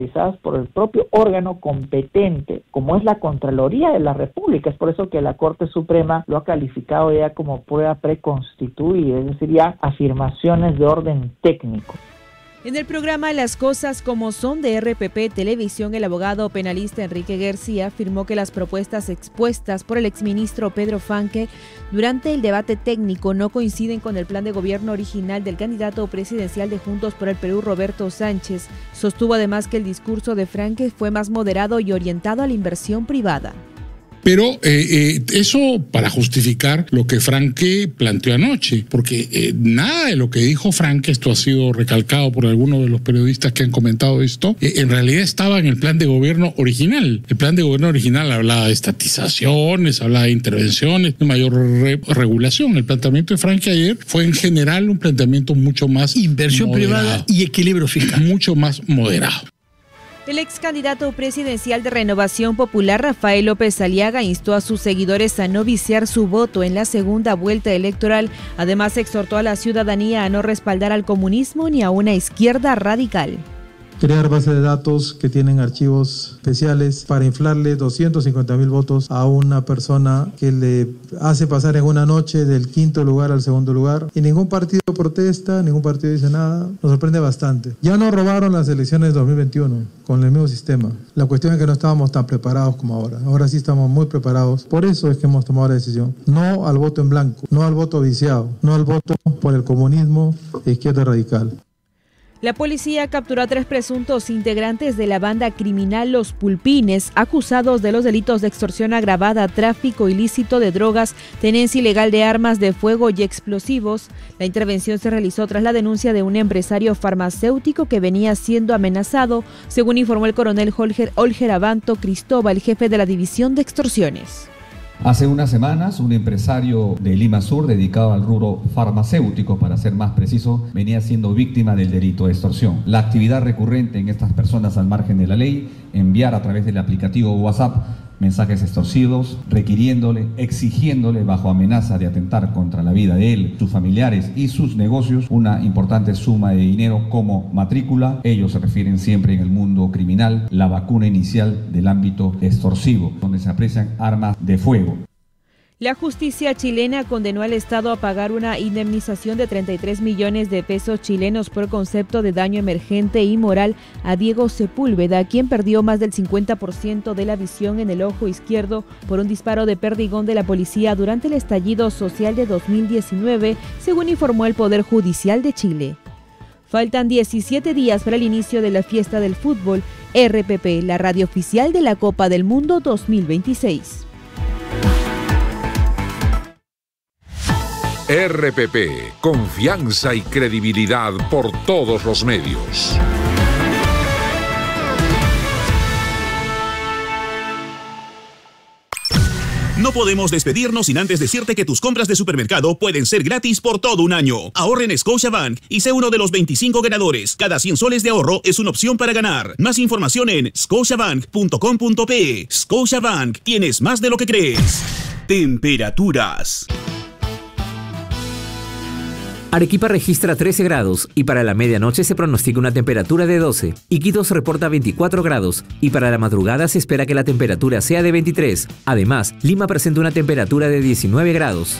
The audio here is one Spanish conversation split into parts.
por el propio órgano competente, como es la Contraloría de la República. Es por eso que la Corte Suprema lo ha calificado ya como prueba preconstituida, es decir, ya afirmaciones de orden técnico. En el programa Las Cosas Como Son de RPP Televisión, el abogado penalista Enrique García afirmó que las propuestas expuestas por el exministro Pedro Franque durante el debate técnico no coinciden con el plan de gobierno original del candidato presidencial de Juntos por el Perú, Roberto Sánchez. Sostuvo además que el discurso de Franque fue más moderado y orientado a la inversión privada. Pero eso para justificar lo que Franque planteó anoche, porque nada de lo que dijo Franque, esto ha sido recalcado por algunos de los periodistas que han comentado esto, en realidad estaba en el plan de gobierno original. El plan de gobierno original hablaba de estatizaciones, hablaba de intervenciones, de mayor regulación. El planteamiento de Franque ayer fue en general un planteamiento mucho más inversión moderado, privada y equilibrio fiscal. Mucho más moderado. El ex candidato presidencial de Renovación Popular, Rafael López Aliaga, instó a sus seguidores a no viciar su voto en la segunda vuelta electoral. Además, exhortó a la ciudadanía a no respaldar al comunismo ni a una izquierda radical. Crear bases de datos que tienen archivos especiales para inflarle 250.000 votos a una persona que le hace pasar en una noche del quinto lugar al segundo lugar. Y ningún partido protesta, ningún partido dice nada. Nos sorprende bastante. Ya nos robaron las elecciones de 2021 con el mismo sistema. La cuestión es que no estábamos tan preparados como ahora. Ahora sí estamos muy preparados. Por eso es que hemos tomado la decisión. No al voto en blanco, no al voto viciado, no al voto por el comunismo e izquierda radical. La policía capturó a 3 presuntos integrantes de la banda criminal Los Pulpines, acusados de los delitos de extorsión agravada, tráfico ilícito de drogas, tenencia ilegal de armas de fuego y explosivos. La intervención se realizó tras la denuncia de un empresario farmacéutico que venía siendo amenazado, según informó el coronel Olger Abanto Cristóbal, jefe de la División de Extorsiones. Hace unas semanas, un empresario de Lima Sur, dedicado al rubro farmacéutico, para ser más preciso, venía siendo víctima del delito de extorsión. La actividad recurrente en estas personas al margen de la ley, enviar a través del aplicativo WhatsApp mensajes extorsivos, requiriéndole, exigiéndole, bajo amenaza de atentar contra la vida de él, sus familiares y sus negocios, una importante suma de dinero como matrícula. Ellos se refieren siempre en el mundo criminal, la vacuna inicial del ámbito extorsivo, donde se aprecian armas de fuego. La justicia chilena condenó al Estado a pagar una indemnización de 33 millones de pesos chilenos por concepto de daño emergente y moral a Diego Sepúlveda, quien perdió más del 50% de la visión en el ojo izquierdo por un disparo de perdigón de la policía durante el estallido social de 2019, según informó el Poder Judicial de Chile. Faltan 17 días para el inicio de la fiesta del fútbol. RPP, la radio oficial de la Copa del Mundo 2026. RPP, confianza y credibilidad por todos los medios. No podemos despedirnos sin antes decirte que tus compras de supermercado pueden ser gratis por todo un año. Ahorra en Scotiabank y sé uno de los 25 ganadores. Cada 100 soles de ahorro es una opción para ganar. Más información en scotiabank.com.pe. Scotiabank, tienes más de lo que crees. Temperaturas. Arequipa registra 13 grados y para la medianoche se pronostica una temperatura de 12. Iquitos reporta 24 grados y para la madrugada se espera que la temperatura sea de 23. Además, Lima presenta una temperatura de 19 grados.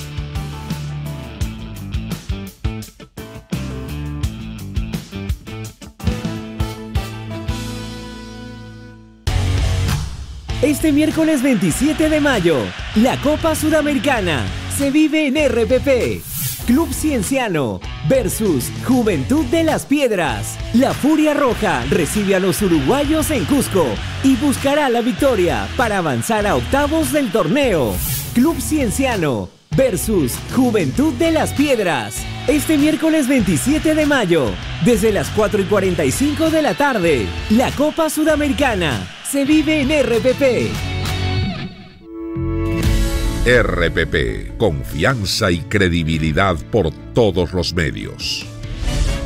Este miércoles 27 de mayo, la Copa Sudamericana se vive en RPP. Club Cienciano versus Juventud de las Piedras. La Furia Roja recibe a los uruguayos en Cusco y buscará la victoria para avanzar a octavos del torneo. Club Cienciano versus Juventud de las Piedras. Este miércoles 27 de mayo, desde las 4:45 de la tarde. La Copa Sudamericana se vive en RPP. RPP, confianza y credibilidad por todos los medios.